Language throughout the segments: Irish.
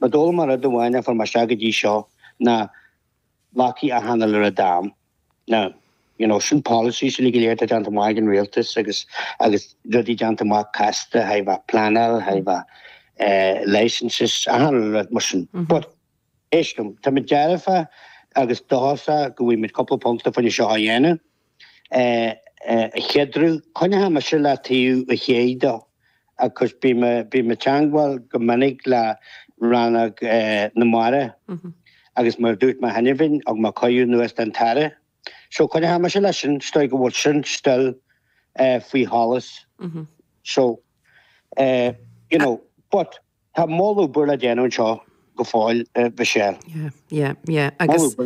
dul mar a dohhaine for mar segadí seo na laci a hanal ar a dam. Now, sin policies legiléirte an maigin realtas agus rudi an má casta haibh planal haibh licenses a hanal mar sin. But éistum, tá me dearafa agus dása go bhfuil mit couple puncta fan seo a dhéana. Chedru, chunne ha mar se le tíú a chéada agus bí me teangháil go minic le ranag na mara agus mar dút ma hanimhin ag ma coiú nuas an tare. So chunne ha mar se lei sin stoi go bhil sin still faoi hálas. So, but tá móú bula déanú seo go fáil bheisiil. Agus is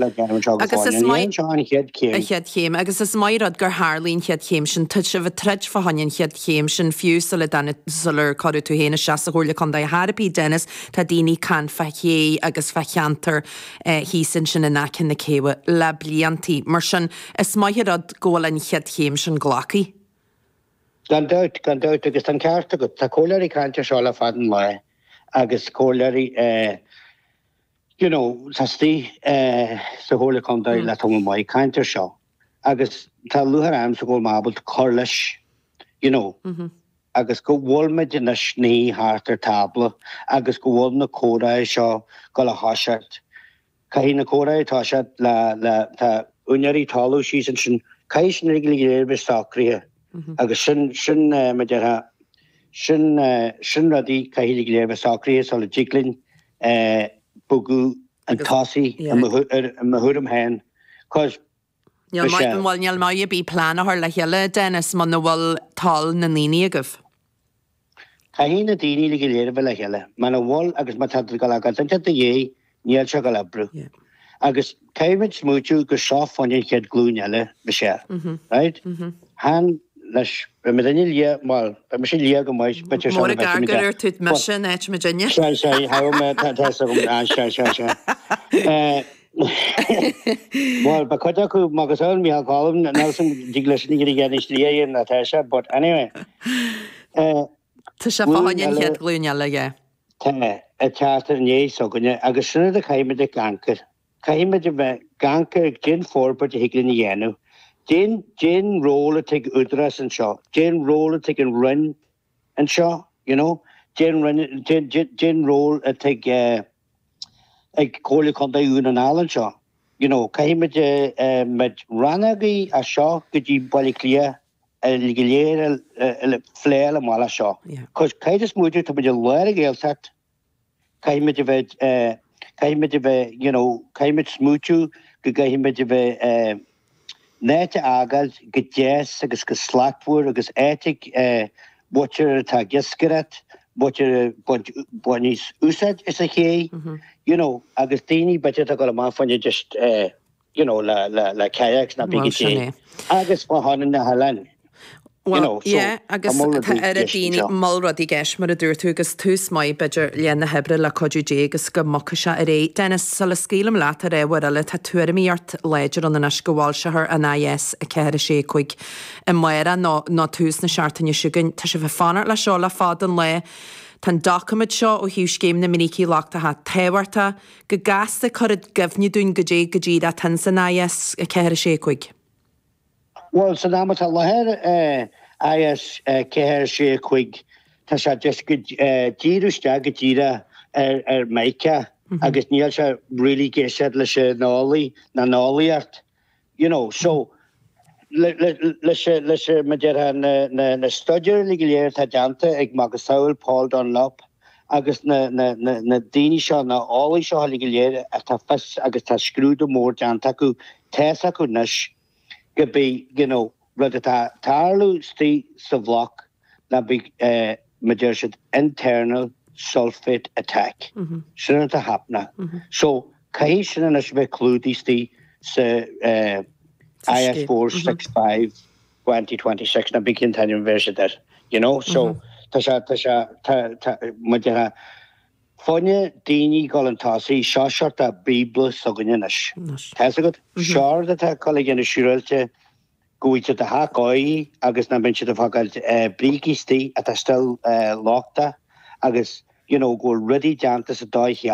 chéim, agus is mairad gur hálín chead chéim sin tu se bh treid fahain chead chéim sin fiúsal le danna sulir choú tú héna se a húla chun d Harpí Dennis tá daoine can feché agus fecheantar hí sin sin na cin na céha le bliantí mar sin is mairad ggólainn chead chéim sin ghlacaí. Gan dut agus an ceartta go tá cóirí caiinte seo le fadan le agus cóirí tastí sa hóla chundaí le tá mai caiinte seo. Agus tá luthar am sa ggóil mábalt corlis, agus go bhfuilmeid in na sní háartar tabla, agus go bhfuil na córaí seo go le háseart. Caihí na córaí táseart le tá uinearí talú sí sin caiith sin riglaí bh sacríthe. Agus sin radí caihí léibh sacríthe sa le jiglinn bugu an tasí a mahúdam hen. Cos bhil neal mai bí plánachar le heile Dennis man bhfuil tal na níine agah. Caihí na daoine le léirh le heile, man bhil agus má tá go legat an dhé níl se go lebru. Agus caiimid smúteú go seo fanin chead glúneile be sé. Right? Han leis me daine lia mal me sé lia go mais betir Mór a gargur tuit me sin éit me dinne. Se ha me Well, ba chuide acu magus an mí gáim nelson digleisní ghéis líon na teise, but anyway. Tá se fáin chead glúneile ige. Tá a teachtar nééis so gonne agus sinna a caiimiid a gancur. Caiimiid a bheith gancur ag gin forbert a higlinn dhéanú. Jane roll take udras and shaw. Jane roll take and run and shaw, Jane roll take a call conda un and Alan shaw. Caimed med ranagi a shaw could you bali clear a ligilier flare mala shaw. Cause Kaitis muju to be a lawyer gale set. Caimed smuchu, caimed Nete agad go jazz agus go slapúr agus étic butcher tá giscaret, butcher bonís úsad is a ché, agus daoine bete a go má fanne just le kayaks na big agus má hanan na halan. Well, agus a daoine malradí geis mar a dúirtú agus tús mai beidir leanna hebre le codúé agus go mocha se a ré. Dennis sal a scélam leat a réhhar eile tá tuairimíart léidir an na nas go bháil se ar an AS a ceir sé chuig i maire ná tús na seaartainne siúgan tá se bheith fanar le seo le fádan le tan dachamid seo ó hiús céim na minicí lácht a ha téhairta go gasta chud gofni dún go dé a tan san AS a ceir sé chuig. Well, so now a laher IS ceir sé chuig tá se just go díúiste go díra meice agus níl se rilí géisiad lei se nálaí na nálaíart. So leis me na studiir ligiléir tá deanta ag magus Saul Paul Dunlop agus na daoine seo na álaí seo ligiléir a tá fis agus tá scrúdú mór deanta acu teas acu nes go bí, rud atá tarlú stí sa bhlach na big majority internal sulfate attack. Sinna a hapna. So caihí sinna na bheith clúdaí stí sa IS 465 2026 na big intention version there. So tá Fáinne daoine golantásaí seo seart a Bíbla sa gannneis. Tás agad seár atá chola gana siúilte goite a haáí agus na bin si a fáil brígistí a tá still láta agus go rudí deanta sa dáithí